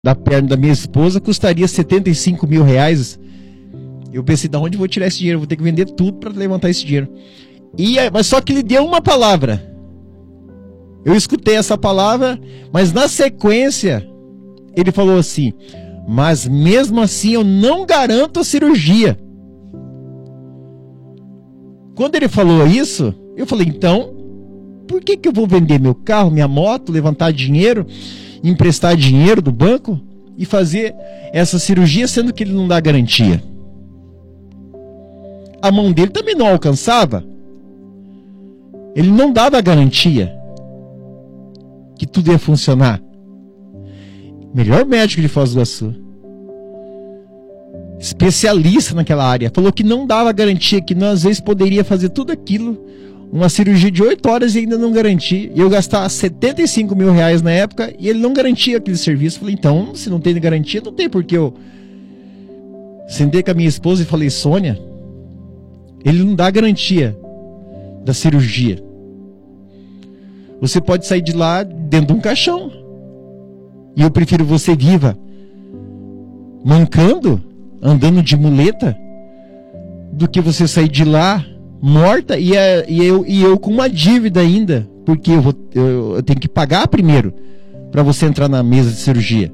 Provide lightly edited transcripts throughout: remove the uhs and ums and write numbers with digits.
da perna da minha esposa custaria 75 mil reais. Eu pensei, de onde eu vou tirar esse dinheiro? Eu vou ter que vender tudo para levantar esse dinheiro. Mas só que ele deu uma palavra. Eu escutei essa palavra, mas na sequência ele falou assim: mas mesmo assim eu não garanto a cirurgia. Quando ele falou isso, eu falei, então, por que eu vou vender meu carro, minha moto, levantar dinheiro, emprestar dinheiro do banco e fazer essa cirurgia, sendo que ele não dá garantia? A mão dele também não alcançava. Ele não dava garantia que tudo ia funcionar. Melhor médico de Foz do Iguaçu, especialista naquela área, falou que não dava garantia, que às vezes poderia fazer tudo aquilo, uma cirurgia de 8 horas e ainda não garantir. E eu gastava 75 mil reais na época e ele não garantia aquele serviço. Falei, então, se não tem garantia, não tem porque eu sentei com a minha esposa e falei, Sônia, ele não dá garantia da cirurgia. Você pode sair de lá dentro de um caixão. E eu prefiro você viva, mancando, andando de muleta, do que você sair de lá morta e eu com uma dívida ainda, porque eu tenho que pagar primeiro para você entrar na mesa de cirurgia.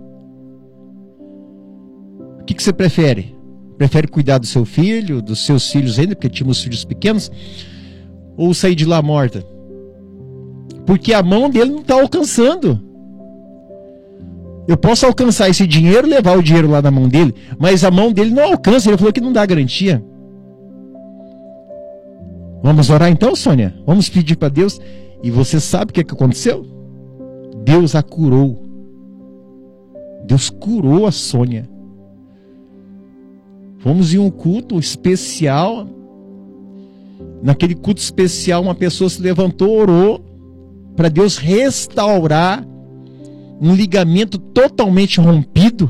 O que você prefere? Prefere cuidar do seu filho, dos seus filhos ainda, porque tínhamos filhos pequenos, ou sair de lá morta? Porque a mão dele não está alcançando. Eu posso alcançar esse dinheiro, levar o dinheiro lá na mão dele, mas a mão dele não alcança. Ele falou que não dá garantia. Vamos orar então, Sônia? Vamos pedir para Deus. E você sabe o que aconteceu? Deus a curou. Deus curou a Sônia. Fomos em um culto especial. Naquele culto especial, uma pessoa se levantou, orou para Deus restaurar um ligamento totalmente rompido.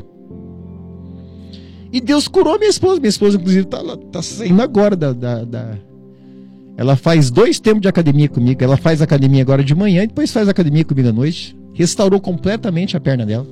E Deus curou minha esposa. Minha esposa, inclusive, tá saindo agora Ela faz 2 tempos de academia comigo. Ela faz academia agora de manhã e depois faz academia comigo à noite. Restaurou completamente a perna dela.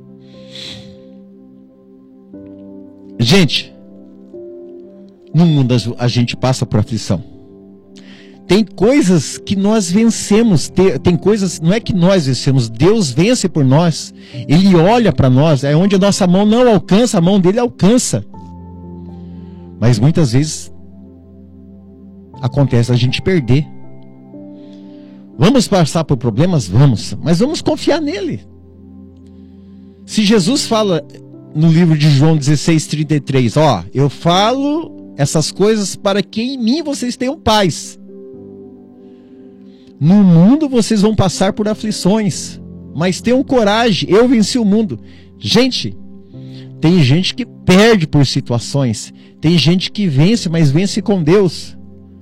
Gente, no mundo a gente passa por aflição. Tem coisas que nós vencemos, tem coisas, não é que nós vencemos, Deus vence por nós. Ele olha para nós, é onde a nossa mão não alcança, a mão dele alcança. Mas muitas vezes acontece a gente perder. Vamos passar por problemas? Vamos, mas vamos confiar nele. Se Jesus fala no livro de João 16:33, eu falo essas coisas para que em mim vocês tenham paz. No mundo vocês vão passar por aflições, mas tenham coragem, eu venci o mundo. Gente, tem gente que perde por situações, tem gente que vence, mas vence com Deus.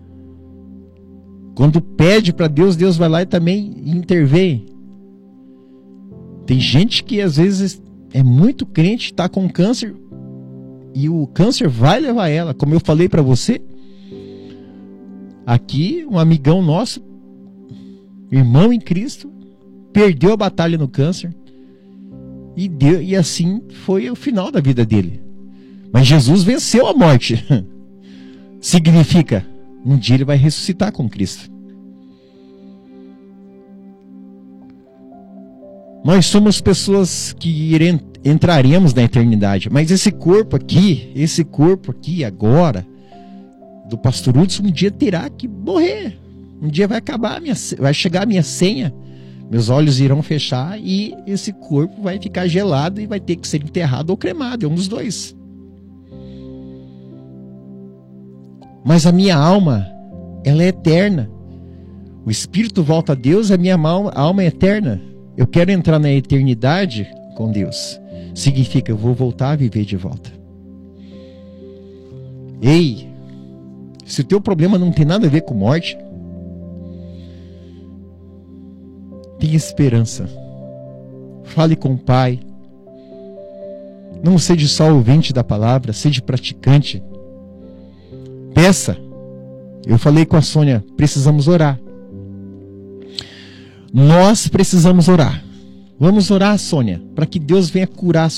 Quando pede para Deus, Deus vai lá e também intervém. Tem gente que às vezes é muito crente, está com câncer, e o câncer vai levar ela. Como eu falei para você, aqui um amigão nosso, irmão em Cristo, perdeu a batalha no câncer e assim foi o final da vida dele. Mas Jesus venceu a morte. Significa, um dia ele vai ressuscitar com Cristo. Nós somos pessoas que entraremos na eternidade, mas esse corpo aqui agora, do pastor Hudson, um dia terá que morrer. Um dia vai acabar, vai chegar a minha senha, meus olhos irão fechar e esse corpo vai ficar gelado e vai ter que ser enterrado ou cremado, é um dos dois. Mas a minha alma, ela é eterna. O espírito volta a Deus, a minha alma é eterna. Eu quero entrar na eternidade com Deus. Significa, eu vou voltar a viver de volta. Ei, se o teu problema não tem nada a ver com morte, tenha esperança. Fale com o Pai. Não seja só ouvinte da palavra, seja praticante. Peça. Eu falei com a Sônia, precisamos orar. Nós precisamos orar. Vamos orar, Sônia, para que Deus venha curar